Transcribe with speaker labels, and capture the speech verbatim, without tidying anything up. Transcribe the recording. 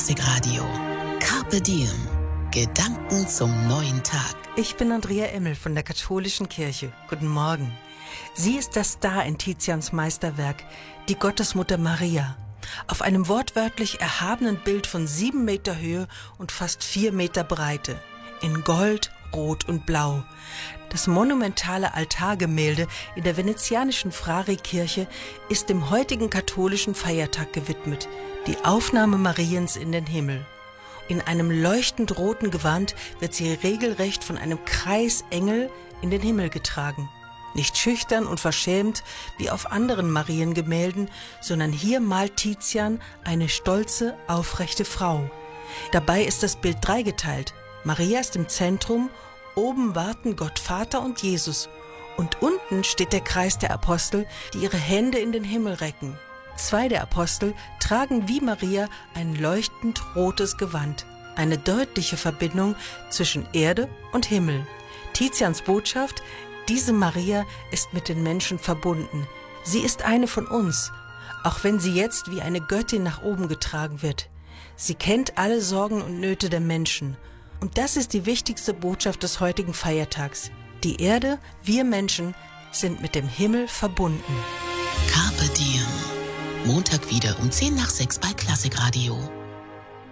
Speaker 1: Klassikradio. Carpe Diem. Gedanken zum neuen Tag.
Speaker 2: Ich bin Andrea Emmel von der Katholischen Kirche. Guten Morgen. Sie ist der Star in Tizians Meisterwerk, die Gottesmutter Maria. Auf einem wortwörtlich erhabenen Bild von sieben Meter Höhe und fast vier Meter Breite. In Gold, Rot und Blau. Das monumentale Altargemälde in der venezianischen Frari-Kirche ist dem heutigen katholischen Feiertag gewidmet, die Aufnahme Mariens in den Himmel. In einem leuchtend roten Gewand wird sie regelrecht von einem Kreisengel in den Himmel getragen. Nicht schüchtern und verschämt wie auf anderen Mariengemälden, sondern hier malt Tizian eine stolze, aufrechte Frau. Dabei ist das Bild dreigeteilt. Maria ist im Zentrum, oben warten Gott Vater und Jesus und unten steht der Kreis der Apostel, die ihre Hände in den Himmel recken. Zwei der Apostel tragen wie Maria ein leuchtend rotes Gewand, eine deutliche Verbindung zwischen Erde und Himmel. Tizians Botschaft: Diese Maria ist mit den Menschen verbunden. Sie ist eine von uns, auch wenn sie jetzt wie eine Göttin nach oben getragen wird. Sie kennt alle Sorgen und Nöte der Menschen. Und das ist die wichtigste Botschaft des heutigen Feiertags. Die Erde, wir Menschen, sind mit dem Himmel verbunden.
Speaker 1: Carpe Diem. Montag wieder um zehn nach sechs bei Klassikradio.